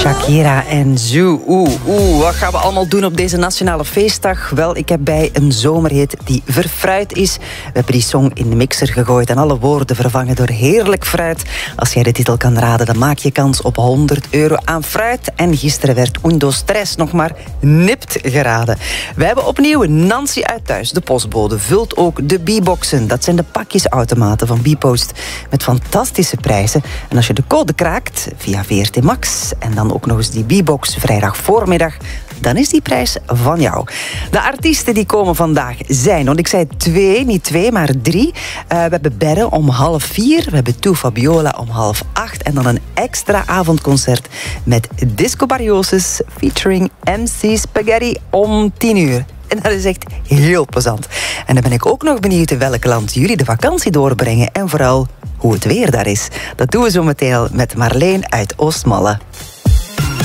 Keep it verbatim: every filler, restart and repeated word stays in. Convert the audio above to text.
Shakira en Zoo. Oeh, oeh, wat gaan we allemaal doen op deze nationale feestdag? Wel, ik heb bij een zomerhit die verfruit is. We hebben die song in de mixer gegooid en alle woorden vervangen door heerlijk fruit. Als jij de titel kan raden, dan maak je kans op honderd euro aan fruit. En gisteren werd Undo Stress nog maar nipt geraden. We hebben opnieuw Nancy uit thuis, de postbode, vult ook de B-boxen. Dat zijn de pakjesautomaten van Bpost met fantastische prijzen. En als je de code kraakt via V R T Max en dan ook nog eens die B-box vrijdag voormiddag, dan is die prijs van jou. De artiesten die komen vandaag zijn, want ik zei twee, niet twee, maar drie. Uh, we hebben Berre om half vier, we hebben Toe Fabiola om half acht en dan een extra avondconcert met Disco Barrioses featuring M C Spaghetti om tien uur. En dat is echt heel plezant. En dan ben ik ook nog benieuwd in welk land jullie de vakantie doorbrengen en vooral hoe het weer daar is. Dat doen we zo meteen met Marleen uit Oostmalle.